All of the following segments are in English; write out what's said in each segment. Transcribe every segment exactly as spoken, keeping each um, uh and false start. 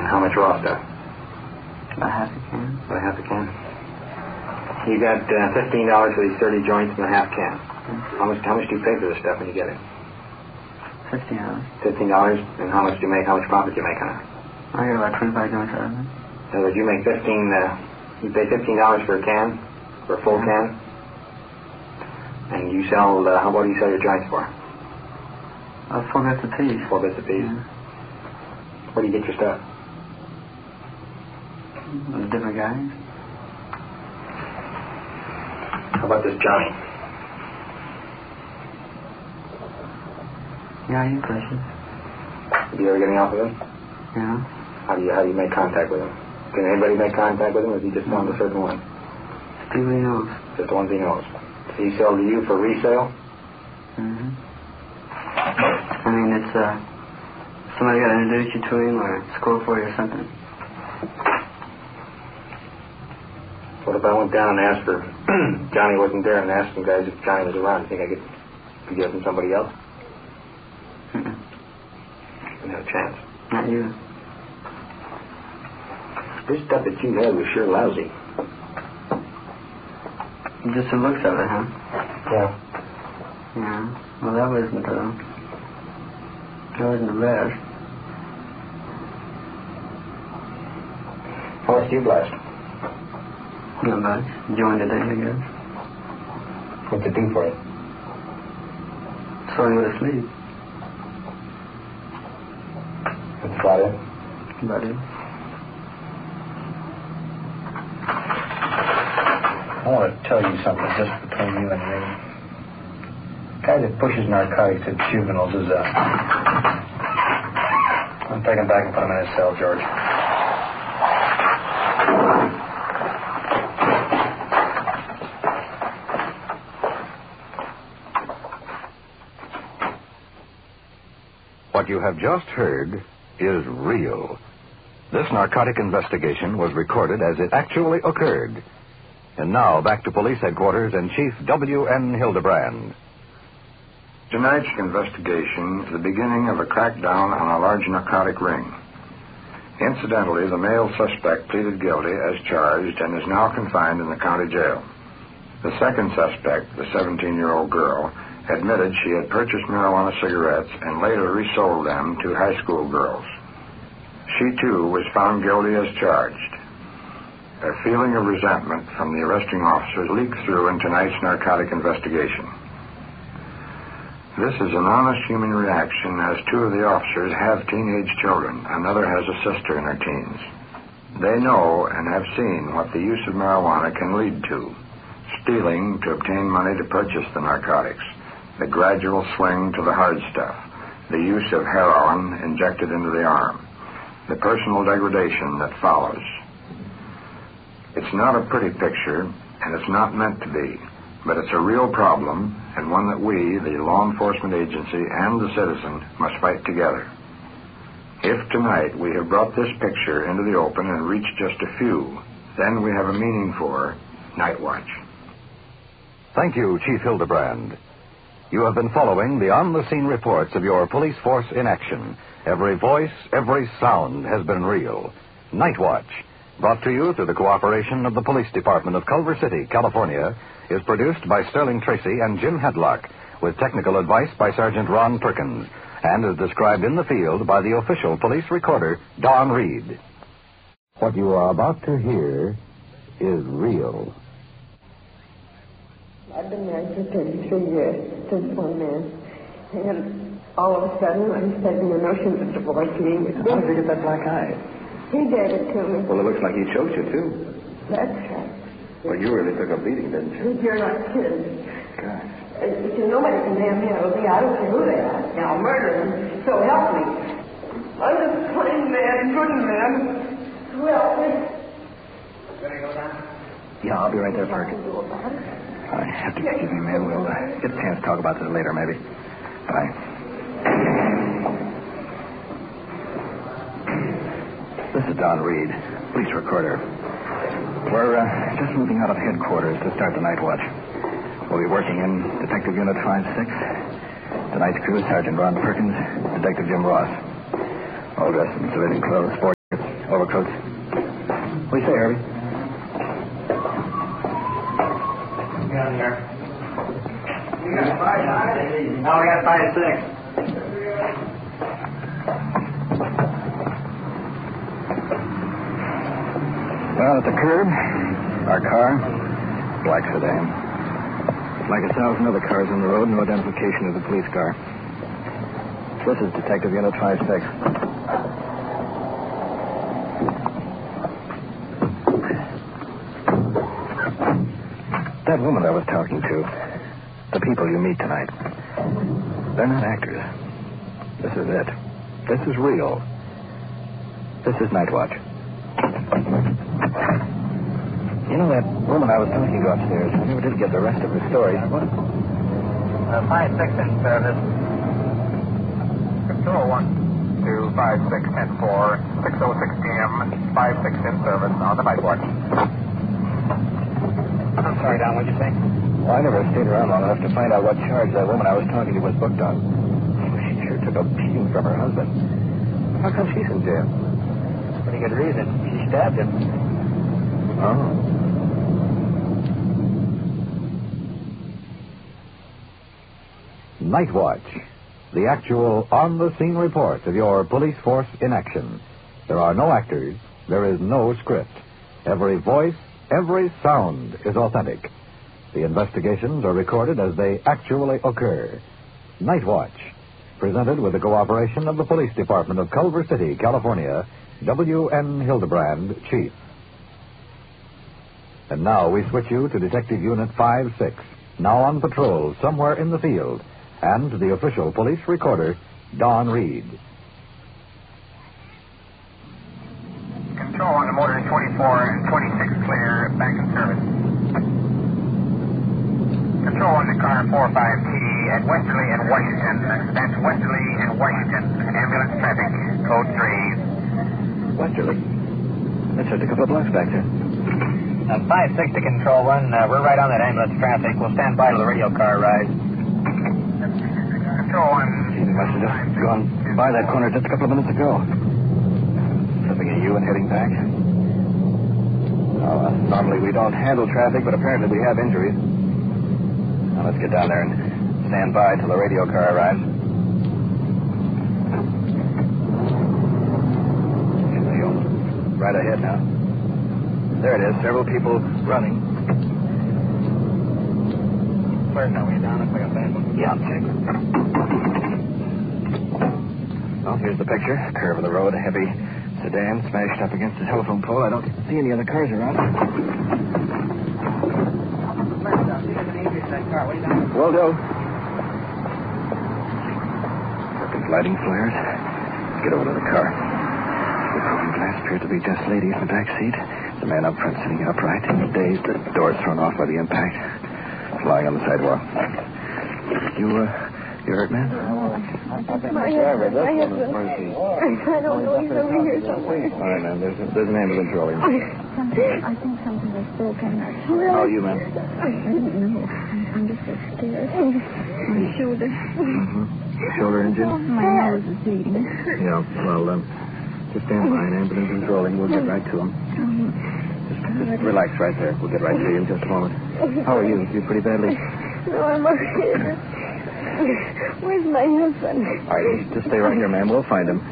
how much raw stuff? About half a can. About half a can. You got uh, fifteen dollars for these thirty joints and a half can. Mm-hmm. How much? How much do you pay for this stuff when you get it? Fifteen dollars. Fifteen dollars. And how much do you make? How much profit do you make on it? I get about twenty-five joints out of it. In other words, you make fifteen. Uh, you pay fifteen dollars for a can, for a full can, and you sell. Uh, how about you sell your joints for? Uh, four bits a piece. Four bits a piece. Yeah. Where do you get your stuff? With different guys. How about this Johnny? Yeah, he pushes. Do you ever get any off of him? Yeah. How do you how do you make contact with him? Can anybody make contact with him, or is he just on a certain one? People he knows. Just the ones he knows. Does he sell to you for resale? Mm-hmm. I mean, it's uh, somebody got to introduce you to him or score for you or something. What if I went down and asked for Johnny wasn't there and asked some guys if Johnny was around? Do you think I could, could get from somebody else? Mm-mm. No chance. Not you. This stuff that you had was sure lousy. Just the looks of it, huh? Yeah. Yeah. Well, that wasn't uh, that wasn't the best. How much do you blast? Not much. Joined today, I guess. What's it do for you? So you go to sleep. That's about it? About it. I want to tell you something just between you and me. The guy that pushes narcotics at juveniles is, uh... I'm taking him back and put him in his cell, George. What you have just heard is real. This narcotic investigation was recorded as it actually occurred. And now, back to police headquarters and Chief W N Hildebrand. Tonight's investigation is the beginning of a crackdown on a large narcotic ring. Incidentally, the male suspect pleaded guilty as charged and is now confined in the county jail. The second suspect, the seventeen-year-old girl, admitted she had purchased marijuana cigarettes and later resold them to high school girls. She, too, was found guilty as charged. A feeling of resentment from the arresting officers leaked through in tonight's narcotic investigation. This is an honest human reaction, as two of the officers have teenage children. Another has a sister in her teens. They know and have seen what the use of marijuana can lead to. Stealing to obtain money to purchase the narcotics, the gradual swing to the hard stuff, the use of heroin injected into the arm, the personal degradation that follows. It's not a pretty picture, and it's not meant to be, but it's a real problem, and one that we, the law enforcement agency and the citizen, must fight together. If tonight we have brought this picture into the open and reached just a few, then we have a meaning for Night Watch. Thank you, Chief Hildebrand. You have been following the on-the-scene reports of your police force in action. Every voice, every sound has been real. Night Watch, brought to you through the cooperation of the Police Department of Culver City, California, is produced by Sterling Tracy and Jim Hadlock, with technical advice by Sergeant Ron Perkins, and is described in the field by the official police recorder, Don Reed. What you are about to hear is real. I've been married for thirty-three years to this one man. And all of a sudden, I started the notion of divorcing. How did you get that black eye? He gave it to me. Well, it looks like he chose you, too. That's right. Well, you really took a beating, didn't you? You're not kidding. God. Uh, you know, nobody can damn me. I don't care who they are. Now, I'll murder them. So help me. I'm just a plain man, good man. So help me. Gonna go down? Yeah, I'll be right there, Perk. I have to excuse me, man. We'll uh, get a chance to talk about this later, maybe. Bye. This is Don Reed, police recorder. We're uh, just moving out of headquarters to start the night watch. We'll be working in Detective Unit five six. Tonight's crew is Sergeant Ron Perkins, Detective Jim Ross. All dressed in civilian clothes, sport Overcoats. What do you say, Herbie? Got here. You got five, no, we got five and six. Well, at the curb, our car, black sedan. Like a thousand other cars on the road, no identification of the police car. This is Detective Unit five six. That woman I was talking to, the people you meet tonight, they're not actors. This is it. This is real. This is Night Watch. You know that woman I was talking to upstairs? I never did get the rest of her story. What? Uh, five six in service. Control one to five six ten four. six oh six p.m. five six in service on the Night Watch. I'm sorry, Don. What'd you say? Well, I never stayed around long enough to find out what charge that woman I was talking to was booked on. She sure took a beating from her husband. How come she's in jail? Pretty good reason. She stabbed him. Oh. Night Watch, the actual on-the-scene report of your police force in action. There are no actors. There is no script. Every voice, every sound is authentic. The investigations are recorded as they actually occur. Night Watch, presented with the cooperation of the Police Department of Culver City, California, W N Hildebrand, Chief. And now we switch you to Detective Unit five six, now on patrol somewhere in the field, and to the official police recorder, Don Reed. Control on the motor twenty-four and twenty-six clear, back in service. Control on the car four five T at Westerly and Washington. That's Westerly and Washington. Ambulance traffic, code three. Westerly? That's just a couple of blocks back there. Uh, five six to Control one. Uh, we're right on that ambulance traffic. We'll stand by till the radio car arrives. Control one. He must have just gone by that corner just a couple of minutes ago. Slipping at you and heading back. Oh, uh, normally we don't handle traffic, but apparently we have injuries. Now let's get down there and stand by till the radio car arrives. Right ahead now. There it is. Several people running. Where's now? We're down. Looks like a bad one. Yeah, I'll check. Well, here's the picture. Curve of the road. A heavy sedan smashed up against the telephone pole. I don't see any other cars around. Will do. Perkins lighting flares. Let's get over to the car. The broken glass appeared to be just lady in the back seat. The man up front sitting upright, dazed, the doors thrown off by the impact, lying on the sidewalk. You, uh, you hurt, man? My husband. My husband. I, I don't know. He's over here somewhere. All right, man. There's, a, there's an ambulance rolling. Something, I think something was broken. How are you, man? I don't know. I'm, I'm just so scared. My shoulder. Mm-hmm. Shoulder injured? My nose is bleeding. Yeah, well, um, just stand by. An ambulance is rolling. We'll get right to him. Just, just relax right there. We'll get right to you in just a moment. How are you? You pretty badly? No, I'm okay. Where's my husband? All right, just stay right here, ma'am. We'll find him.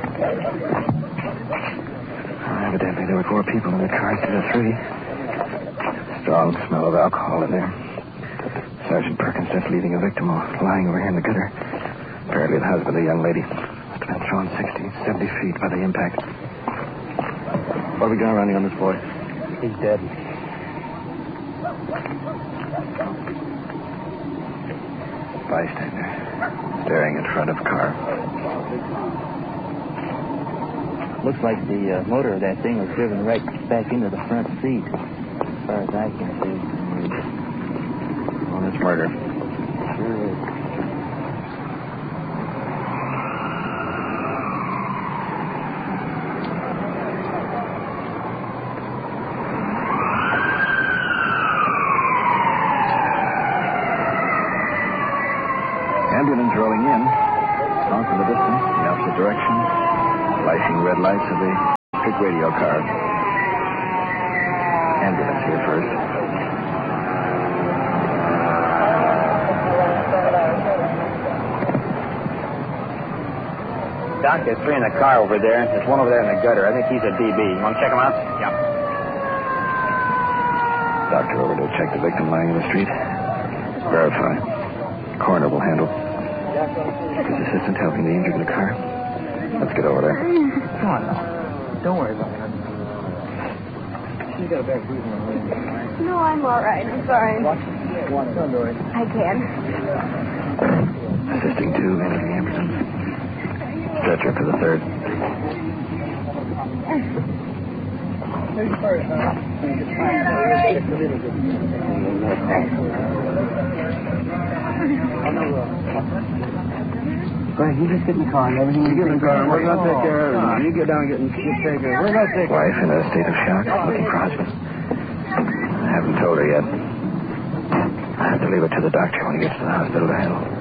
Evidently, there were four people in the car instead of three. Strong smell of alcohol in there. Sergeant Perkins just leaving a victim lying over here in the gutter. Apparently the husband, a young lady. Must have been thrown sixty, seventy feet by the impact. What have we got running on this boy? He's dead. Bystander. Staring in front of car. Looks like the uh, motor of that thing was driven right back into the front seat, as far as I can see. Well, it's murder. Sure is. Ambulance rolling in. Off in the distance, the opposite direction. Flashing red lights of the street radio car. Ambulance here first. Doc, there's three in the car over there. There's one over there in the gutter. I think he's a D B. You want to check him out? Yeah. Doctor over to check the victim lying in the street. Verify. Coroner will handle. His assistant helping the injured in the car. Let's get over there. Come on now. Don't worry about it. She's got a bad bruise on her leg. No, I'm all right. I'm sorry. Watch it. Watch it. Don't worry. I can. Assisting two into the ambulance. Stretcher for the third. Frank, you just get in the car and everything you get in the car. We're going to take care of it. You get down and get, get taken care of it. We're going to take care of it. Wife in a state of shock, looking for husband. I haven't told her yet. I have to leave it to the doctor when he gets to the hospital to handle.